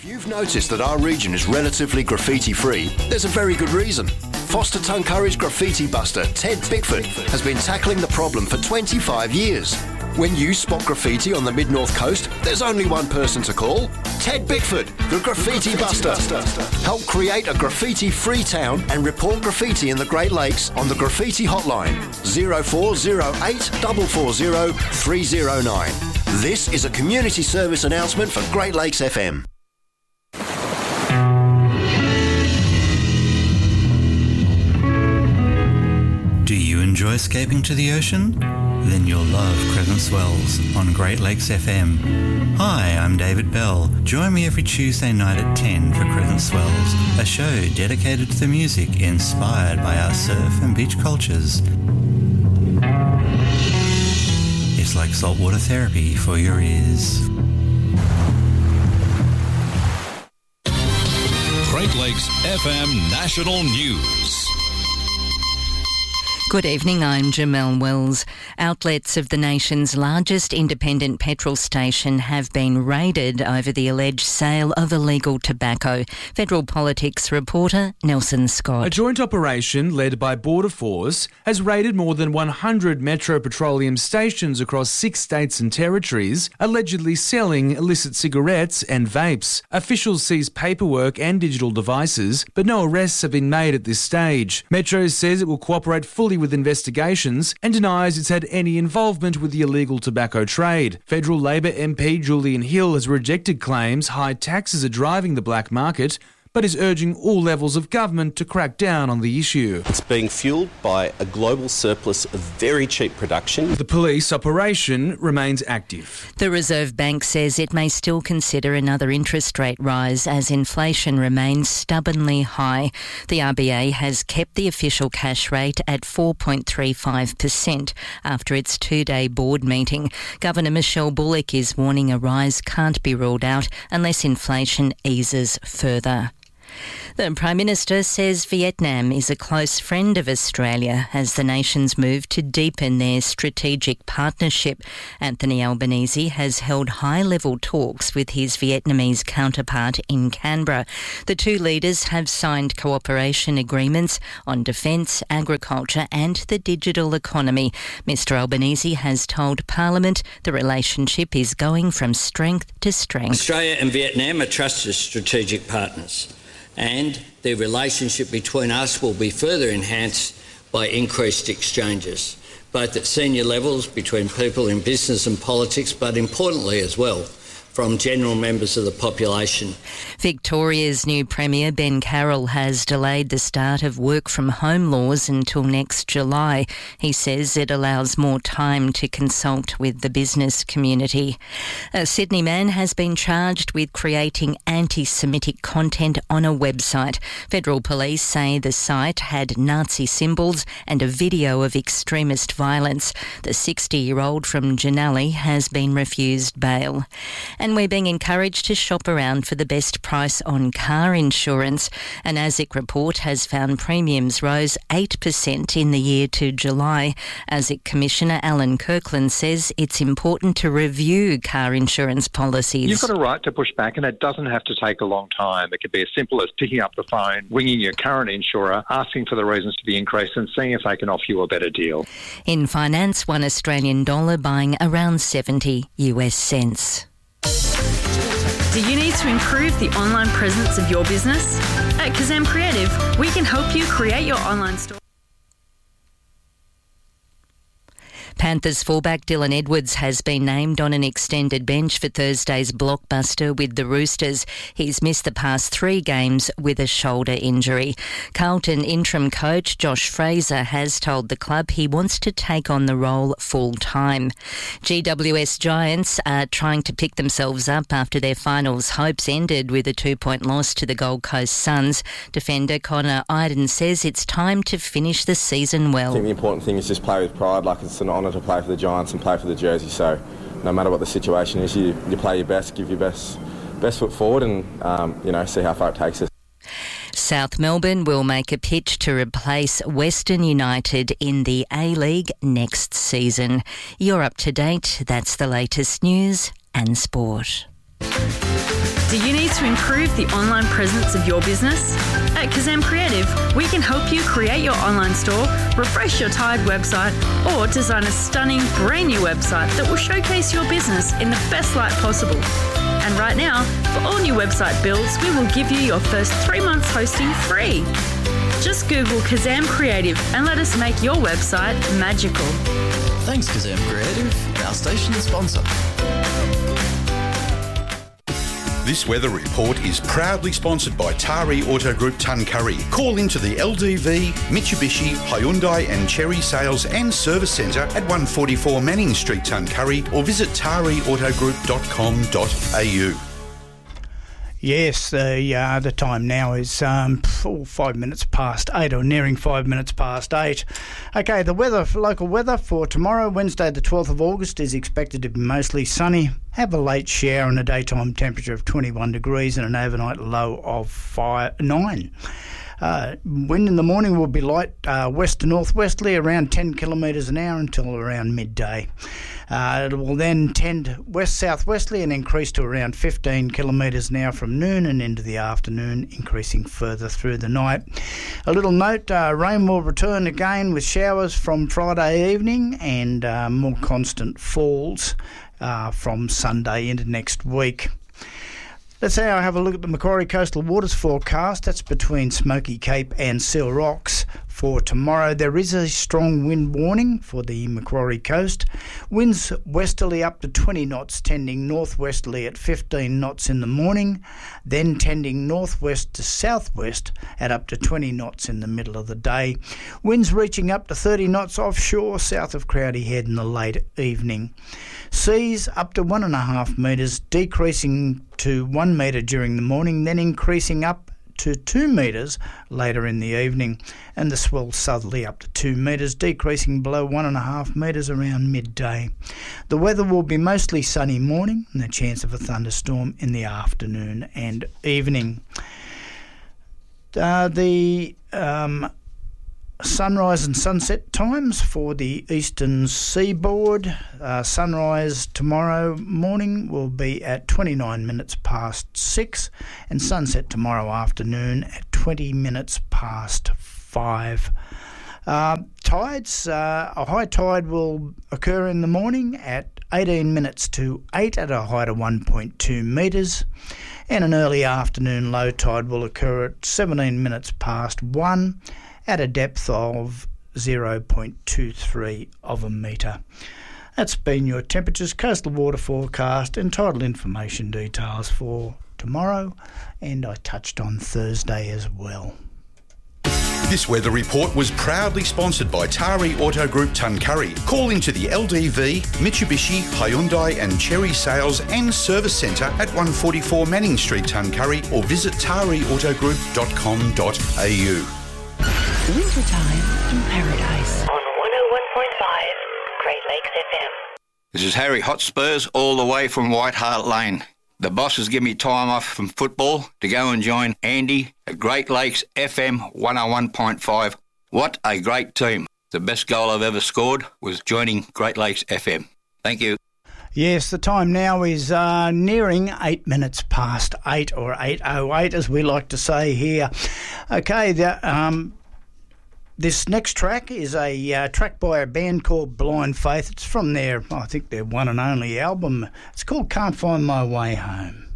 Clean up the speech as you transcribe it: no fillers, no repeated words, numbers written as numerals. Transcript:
You've noticed that our region is relatively graffiti-free. There's a very good reason. Foster Tuncurry's graffiti buster, Ted Bickford, has been tackling the problem for 25 years. When you spot graffiti on the Mid-North Coast, there's only one person to call. Ted Bickford, the Graffiti Buster. Help create a graffiti-free town and report graffiti in the Great Lakes on the Graffiti Hotline, 0408 440 309. This is a community service announcement for Great Lakes FM. Do you enjoy escaping to the ocean? Then you'll love Crescent Swells on Great Lakes FM. Hi, I'm David Bell. Join me every Tuesday night at 10 for Crescent Swells, a show dedicated to the music inspired by our surf and beach cultures. It's like saltwater therapy for your ears. Great Lakes FM National News. Good evening, I'm Jamelle Wells. Outlets of the nation's largest independent petrol station have been raided over the alleged sale of illegal tobacco. Federal Politics reporter Nelson Scott. A joint operation led by Border Force has raided more than 100 Metro Petroleum stations across 6 states and territories, allegedly selling illicit cigarettes and vapes. Officials seized paperwork and digital devices, but no arrests have been made at this stage. Metro says it will cooperate fully with investigations and denies it's had any involvement with the illegal tobacco trade. Federal Labor MP Julian Hill has rejected claims high taxes are driving the black market, but is urging all levels of government to crack down on the issue. It's being fuelled by a global surplus of very cheap production. The police operation remains active. The Reserve Bank says it may still consider another interest rate rise as inflation remains stubbornly high. The RBA has kept the official cash rate at 4.35% after its 2-day board meeting. Governor Michelle Bullock is warning a rise can't be ruled out unless inflation eases further. The Prime Minister says Vietnam is a close friend of Australia as the nations move to deepen their strategic partnership. Anthony Albanese has held high-level talks with his Vietnamese counterpart in Canberra. The two leaders have signed cooperation agreements on defence, agriculture and the digital economy. Mr Albanese has told Parliament the relationship is going from strength to strength. Australia and Vietnam are trusted strategic partners, and the relationship between us will be further enhanced by increased exchanges, both at senior levels between people in business and politics, but importantly as well from general members of the population. Victoria's new Premier, Ben Carroll, has delayed the start of work-from-home laws until next July. He says it allows more time to consult with the business community. A Sydney man has been charged with creating anti-Semitic content on a website. Federal police say the site had Nazi symbols and a video of extremist violence. The 60-year-old from Janali has been refused bail. And we're being encouraged to shop around for the best price on car insurance. An ASIC report has found premiums rose 8% in the year to July. ASIC Commissioner Alan Kirkland says it's important to review car insurance policies. You've got a right to push back, and it doesn't have to take a long time. It could be as simple as picking up the phone, ringing your current insurer, asking for the reasons to be increased and seeing if they can offer you a better deal. In finance, $1 Australian buying around 70 US cents. Do you need to improve the online presence of your business? At Kazam Creative, we can help you create your online store. Panthers fullback Dylan Edwards has been named on an extended bench for Thursday's blockbuster with the Roosters. He's missed the past 3 games with a shoulder injury. Carlton interim coach Josh Fraser has told the club he wants to take on the role full-time. GWS Giants are trying to pick themselves up after their finals hopes ended with a 2-point loss to the Gold Coast Suns. Defender Connor Iden says it's time to finish the season well. I think the important thing is just play with pride, like it's an honour to play for the Giants and play for the jersey, so no matter what the situation is, you play your best, give your best foot forward and see how far it takes us. South Melbourne will make a pitch to replace Western United in the A-League next season. You're up to date. That's the latest news and sport. Do you need to improve the online presence of your business? At Kazam Creative, we can help you create your online store, refresh your tired website, or design a stunning brand new website that will showcase your business in the best light possible. And right now, for all new website builds, we will give you your first 3 months hosting free. Just Google Kazam Creative and let us make your website magical. Thanks, Kazam Creative, our station sponsor. This weather report is proudly sponsored by Tari Auto Group Tuncurry. Call into the LDV, Mitsubishi, Hyundai and Cherry Sales and Service Centre at 144 Manning Street, Tuncurry, or visit tariautogroup.com.au. Yes, the time now is 5 minutes past 8, or nearing 5 minutes past 8. Okay, the weather, local weather for tomorrow, Wednesday the 12th of August, is expected to be mostly sunny. Have a late shower and a daytime temperature of 21 degrees and an overnight low of 9. Wind in the morning will be light west to northwesterly, around 10 kilometres an hour until around midday. It will then tend west-southwesterly and increase to around 15 kilometres an hour from noon and into the afternoon, increasing further through the night. A little note, rain will return again with showers from Friday evening and more constant falls from Sunday into next week. Let's now have a look at the Macquarie Coastal Waters forecast. That's between Smoky Cape and Seal Rocks for tomorrow. There is a strong wind warning for the Macquarie Coast. Winds westerly up to 20 knots, tending northwesterly at 15 knots in the morning, then tending northwest to southwest at up to 20 knots in the middle of the day. Winds reaching up to 30 knots offshore south of Crowdy Head in the late evening. Seas up to 1.5 metres, decreasing to 1 metre during the morning, then increasing up to 2 metres later in the evening, and the swell southerly up to 2 metres, decreasing below 1.5 metres around midday. The weather will be mostly sunny morning and a chance of a thunderstorm in the afternoon and evening. The sunrise and sunset times for the eastern seaboard. Sunrise tomorrow morning will be at 29 minutes past 6 and sunset tomorrow afternoon at 20 minutes past 5. Tides, a high tide will occur in the morning at 18 minutes to 8 at a height of 1.2 metres, and an early afternoon low tide will occur at 17 minutes past 1 at a depth of 0.23 of a metre. That's been your temperatures, coastal water forecast and tidal information details for tomorrow, and I touched on Thursday as well. This weather report was proudly sponsored by Tari Auto Group Tuncurry. Call into the LDV, Mitsubishi, Hyundai and Cherry Sales and Service Centre at 144 Manning Street, Tuncurry, or visit tariautogroup.com.au. Wintertime in Paradise on 101.5 Great Lakes FM. This is Harry Hotspurs all the way from White Hart Lane. The boss has given me time off from football to go and join Andy at Great Lakes FM 101.5. What a great team. The best goal I've ever scored was joining Great Lakes FM. Thank you. Yes, the time now is nearing 8 minutes past 8, or 8:08 as we like to say here. Okay, this next track is a track by a band called Blind Faith. It's from their, I think, their one and only album. It's called Can't Find My Way Home.